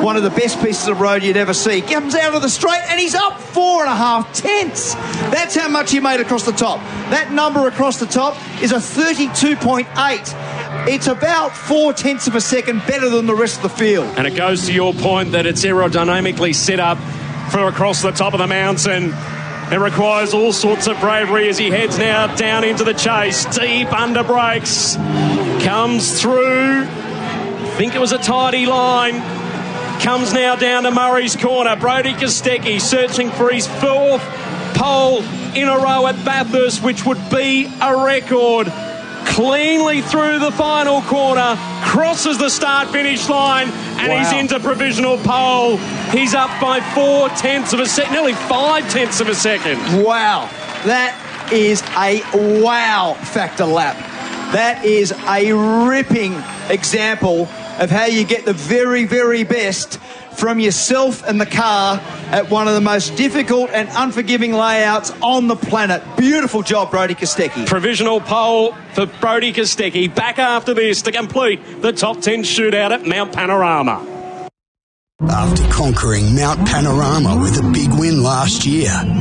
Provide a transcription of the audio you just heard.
one of the best pieces of road you'd ever see. Comes out of the straight and he's up 4.5 tenths. That's how much he made across the top. That number across the top is a 32.8. It's about 4 tenths of a second better than the rest of the field. And it goes to your point that it's aerodynamically set up for across the top of the mountain. It requires all sorts of bravery as he heads now down into the chase. Deep under brakes. Comes through. I think it was a tidy line. Comes now down to Murray's Corner. Brodie Kostecki searching for his 4th pole in a row at Bathurst, which would be a record. Cleanly through the final corner, crosses the start-finish line, and he's into provisional pole. He's up by 4 tenths of a second, nearly 5 tenths of a second. Wow, that is a wow factor lap. That is a ripping example of how you get the very, very best from yourself and the car at one of the most difficult and unforgiving layouts on the planet. Beautiful job, Brodie Kostecki. Provisional pole for Brodie Kostecki. Back after this to complete the top 10 shootout at Mount Panorama. After conquering Mount Panorama with a big win last year,